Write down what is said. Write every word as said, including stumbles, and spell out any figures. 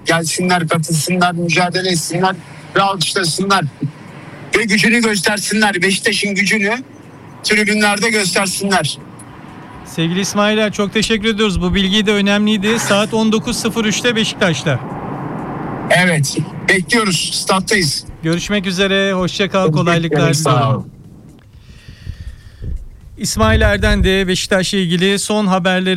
gelsinler, katılsınlar, mücadele etsinler ve alkışlasınlar. Ve gücünü göstersinler. Beşiktaş'ın gücünü tribünlerde göstersinler. Sevgili İsmail, çok teşekkür ediyoruz. Bu bilgi de önemliydi. Saat on dokuz sıfır üçte Beşiktaş'ta. Evet. Bekliyoruz. Stat'tayız. Görüşmek üzere. Hoşça kal. Kolaylıklar Sağ diliyorum. ol. İsmail Erden de Beşiktaş'la ilgili son haberleri